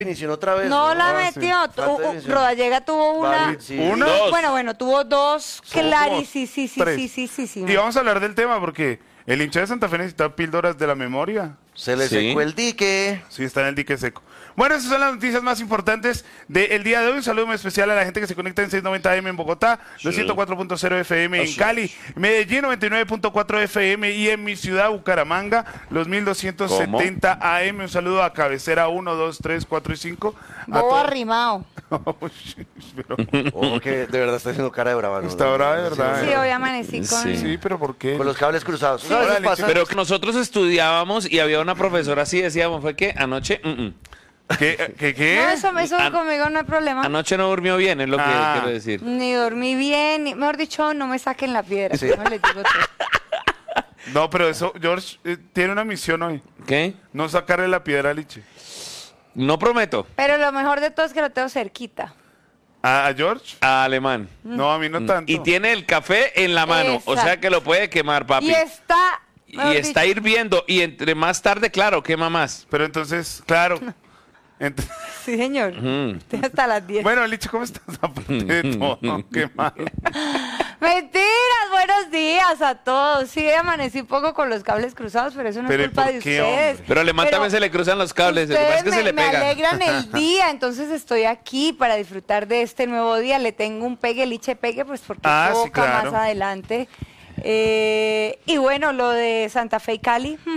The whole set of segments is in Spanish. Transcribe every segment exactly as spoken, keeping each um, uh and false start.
definición otra vez. No, ¿no? la Ah, metió. sí. Tu- Falta definición. Rodallega tuvo una. Vale, sí. ¿Una? Dos. Bueno, bueno, tuvo dos. Somos Claro, como sí, sí, sí, tres. sí, sí, sí, sí. Y vamos a hablar del tema porque el hincha de Santa Fe necesita píldoras de la memoria. Se le Sí. secó el dique. Sí, está en el dique seco. Bueno, esas son las noticias más importantes del día de hoy. Un saludo muy especial a la gente que se conecta en seiscientos noventa A M en Bogotá, doscientos cuatro punto cero F M en Así Cali, Medellín noventa y nueve punto cuatro F M y en mi ciudad, Bucaramanga, los mil doscientos setenta A M. Un saludo a Cabecera uno, dos, tres, cuatro y cinco. A Bobo todos. arrimado. Pero, Ojo que de verdad está haciendo cara de brava. ¿no? Está brava de verdad. Sí, hoy amanecí con. Sí. sí, pero ¿por qué? Con los cables cruzados. ¿Sabes Órale, qué pasa? Pero que nosotros estudiábamos y había una profesora así, decíamos, fue que anoche, mm, mm. ¿Qué? ¿Qué? qué? No, eso, eso An- conmigo no hay problema. anoche no durmió bien, es lo que Ah. quiero decir. Ni dormí bien, ni, mejor dicho, no me saquen la piedra. Sí. No les digo todo. No, pero eso, George eh, tiene una misión hoy. ¿Qué? No sacarle la piedra a Liche. No prometo. Pero lo mejor de todo es que lo tengo cerquita. ¿A, a George? A Alemán. No, a mí no tanto. Y tiene el café en la mano, o sea Exacto. que lo puede quemar, papi. Y está. Y mejor está dicho, hirviendo y entre más tarde, claro, quema más. Pero entonces, claro. Ent- Sí, señor. Mm. Estoy hasta las diez. bueno, Liche, ¿cómo estás? Aparte de todo, qué mal. Mentiras, buenos días a todos. Sí, amanecí un poco con los cables cruzados, pero eso no Pero, es culpa ¿y de por qué, ustedes. hombre? Pero a Alemán Pero también se le cruzan los cables, lo que pasa es que ustedes se le me, me pega. alegran el día, entonces estoy aquí para disfrutar de este nuevo día. Le tengo un pegue, liche pegue, pues porque Ah, sí, toca claro. más adelante. Eh, y bueno, lo de Santa Fe y Cali, hmm,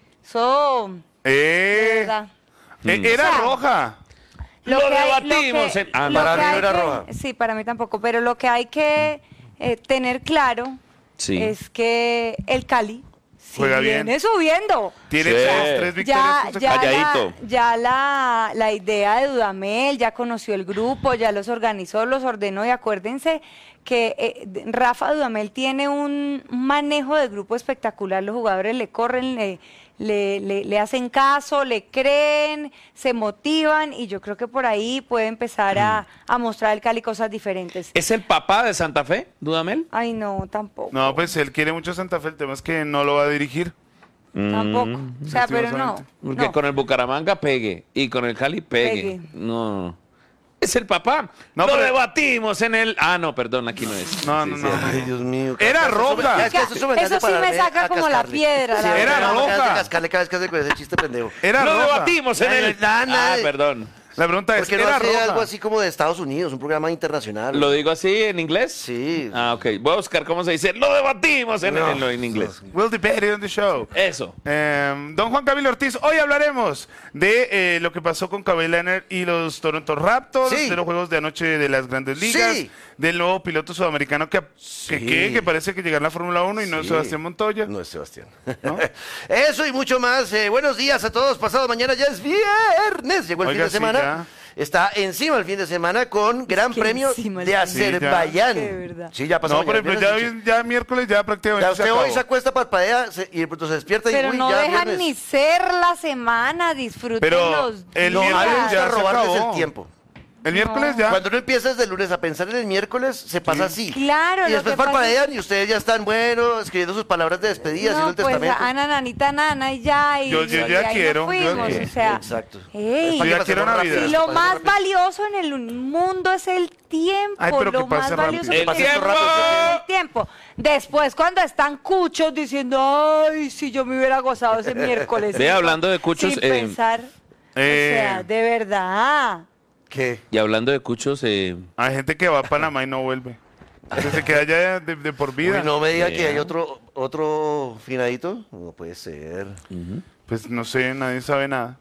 eso, de Eh, verdad. eh, era O sea, roja. Lo que hay- debatimos que- en- ah, lo para que mí no hay era que- roja. Sí, para mí tampoco, pero lo que hay que eh, tener claro Sí. es que el Cali sí Juega bien. viene subiendo. Tiene Sí. tres, tres victorias Ya, consecutivas. ya, la, Calladito. ya la, la idea de Dudamel, ya conoció el grupo, ya los organizó, los ordenó y acuérdense que eh, de- Rafa Dudamel tiene un manejo de grupo espectacular, los jugadores le corren, le, le, le- le hacen caso, le creen, se motivan y yo creo que por ahí puede empezar a, a mostrar el Cali cosas diferentes. ¿Es el papá de Santa Fe, Dudamel? Ay, no, tampoco. No, pues él quiere mucho Santa Fe, el tema es que no lo va a dirigir. Tampoco. O sea, pero no. lastimosamente. Porque no. con el Bucaramanga pegue y con el Cali pegue. Pegue. No, no. Es el papá. No, Lo pero- debatimos en el. Ah, no, perdón, aquí no es. No, no, no. Ay, Dios mío. Era roja. Ya, es que eso, es un engaño Eso sí para me darme saca a como la cascarle. piedra, la Sí, verdad. Era no, me roja. hace cascarle cada vez que hace con ese chiste pendejo. Era Lo roja. debatimos en Ay, el. na- na- Ah, perdón. La pregunta es, Porque no ¿era hace roja? algo así como de Estados Unidos, un programa internacional. ¿Lo digo así en inglés? Sí. Ah, ok. Voy a buscar cómo se dice. Lo debatimos en, No. en, en inglés. We'll debate it on the show. Eso. Eh, don Juan Camilo Ortiz, hoy hablaremos de eh, lo que pasó con Kawhi Leonard y los Toronto Raptors, Sí. de los juegos de anoche de las Grandes Ligas, Sí. del nuevo piloto sudamericano que, que, Sí. que, que parece que llega a la Fórmula uno y no es Sí. Sebastián Montoya. No es Sebastián. ¿No? Eso y mucho más. Eh, buenos días a todos. Pasado mañana ya es viernes. Llegó el Oiga, fin de sí, semana. ya. Está encima el fin de semana con Gran que Premio encima el de fin de semana. Azerbaiyán. Sí, ya. De verdad. Sí, ya pasó. No, por ejemplo, ya, hoy- ya miércoles ya prácticamente Ya se usted acabó. hoy se acuesta, parpadea se- y de pronto se despierta y Pero uy, no ya dejan viernes. ni ser la semana, disfruten Pero los el No, a mí me miércoles gusta ya se robarles acabó. el tiempo. El miércoles ya. Cuando uno empieza desde el lunes a pensar en el miércoles, se pasa así. Claro, Y lo después que pasa parpadean y ustedes ya están, bueno, escribiendo sus palabras de despedida, haciendo No, el pues testamento. Ana, nanita, nana y ya. Y, Yo- yo y ya ahí nos quiero, yo fuimos, quiero. o sea, Exacto. ey, Yo ya quiero Navidad. y lo más valioso en el mundo es el tiempo. Ay, pero lo que pase más valioso rápido. que El pase tiempo. rápido es el tiempo. Después, cuando están cuchos diciendo, ay, si yo me hubiera gozado ese miércoles. Ve, hablando de cuchos, Sin eh, pensar, eh, o sea, de verdad. ¿Qué? Y hablando de cuchos, eh, Hay gente que va a Panamá y no vuelve. Que se queda allá de, de por vida. Uy, no me diga Yeah. que hay otro otro finadito. No puede ser. Pues no sé, nadie sabe nada.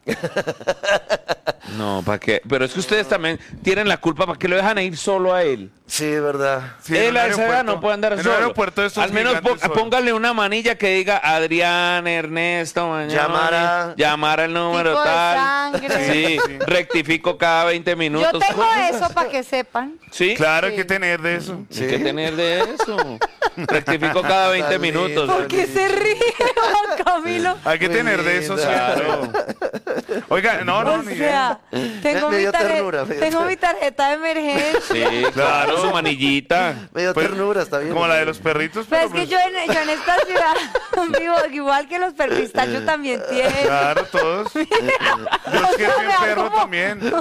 no, ¿para qué? Pero es que ustedes también tienen la culpa, ¿para qué lo dejan ir solo a él? Sí, es verdad. Sí, en él un a esa edad aeropuerto- no puede andar en un solo. aeropuerto de estos Al menos gigantes po- solo. póngale una manilla que diga Adrián, Ernesto, mañana. Llamar a- Llamar al número Tipo de tal. sangre. Sí, Sí. rectifico cada veinte minutos. Yo tengo eso para que sepan. Sí, Claro, hay Sí. que tener de eso. hay que tener de eso. Rectifico cada veinte Tan lindo. minutos. ¿Por qué se ríe, Juan Camilo? Hay que Muy tener de eso linda. siempre. Oiga, no, no, O ni sea, Tengo, Me mi, dio tarjeta, ternura, me dio tengo ter- mi tarjeta de emergencia. Sí, claro, su manillita. Medio Pues, ternura, está bien. Como la de los perritos, Pero pero es que pues, yo en, yo en esta ciudad vivo igual que los perristacho también tienen. claro, todos. Yo es que Me soy da perro como- también.